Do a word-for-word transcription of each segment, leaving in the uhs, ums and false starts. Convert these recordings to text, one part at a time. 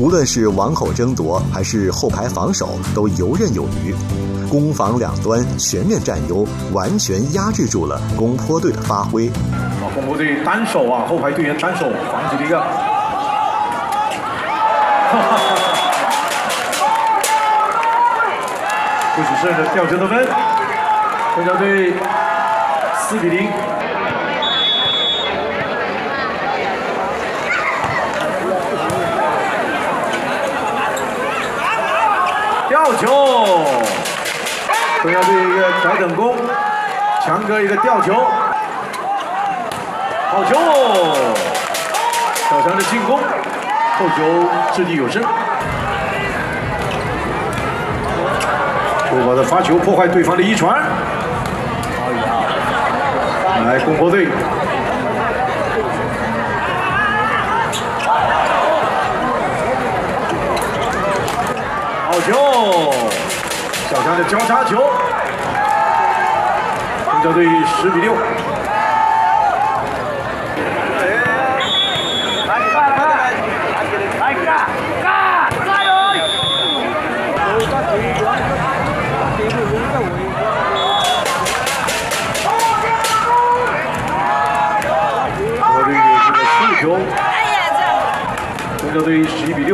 无论是网口争夺还是后排防守，都游刃有余，攻防两端全面占优，完全压制住了攻坡队的发挥。 啊，攻坡队单手啊，后排队员单手防起了一个，不只是吊球得分，东郊队四比零。 吊球，东郊队一个调整攻，强哥一个吊球，好球，小强的进攻，后球掷地有声。周宝的发球破坏对方的一传，来攻坡队。 好球！小强的交叉球，东郊队十比六。东郊队这个速球，东郊队十一比六。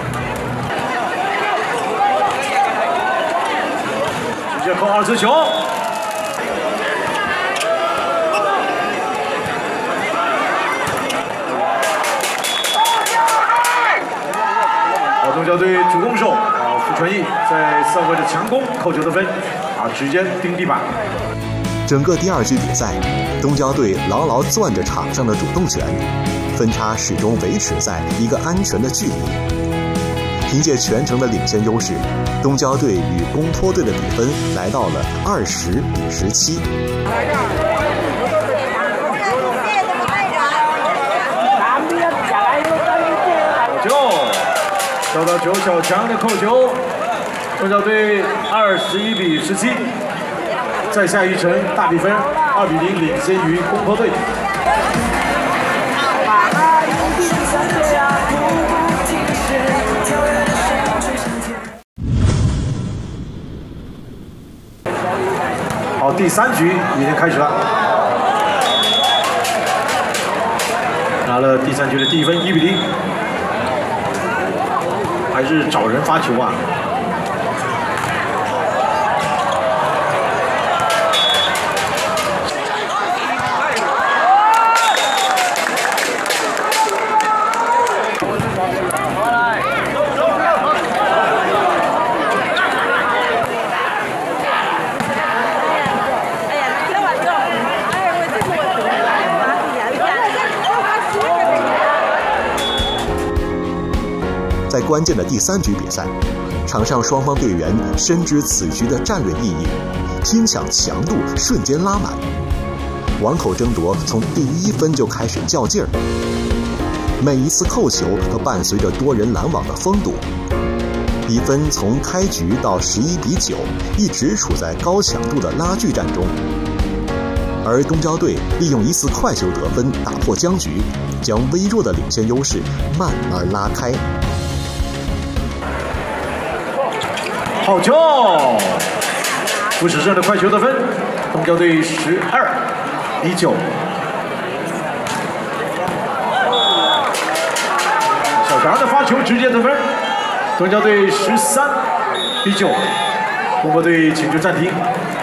直接扣二次球，好，东郊队主攻手啊，傅传义在赛会的强攻扣球得分，啊，直接盯地板。 整个第二局比赛，东郊队牢牢攥着场上的主动权，分差始终维持在一个安全的距离。 凭借全程的领先优势，东郊队与攻坡队的比分来到了二十比十七。 好球，找到球，小强的扣球，东郊队二十一比十七，再下一城大比分二比零领先于攻坡队。 好，第三局已经开始了，拿了第三局的第一分，一比零，还是找人发球啊。 在关键的第三局比赛，场上双方队员深知此局的战略意义，拼抢强度瞬间拉满，网口争夺从第一分就开始较劲儿，每一次扣球都伴随着多人拦网的封堵，比分从开局到十一比九，一直处在高强度的拉锯战中。而东郊队利用一次快球得分打破僵局，将微弱的领先优势慢慢拉开。 好球！傅时胜的快球得分，东郊队十二比九。小强的发球直接得分，东郊队十三比九。攻坡队请求暂停。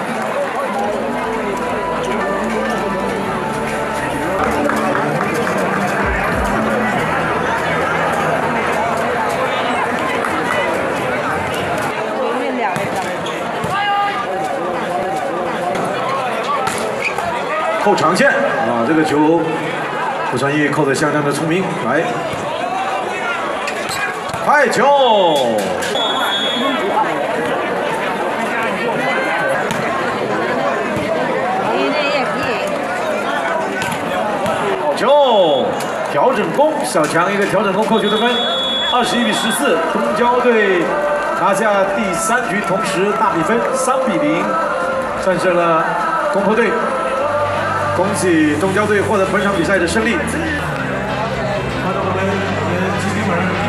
扣长线啊，这个球傅传义扣得相当的聪明，来，快球，好球，调整攻，小强一个调整攻扣球得分，二十一比十四，东郊队拿下第三局，同时大比分三比零战胜了攻坡队。 恭喜东郊队获得本场比赛的胜利。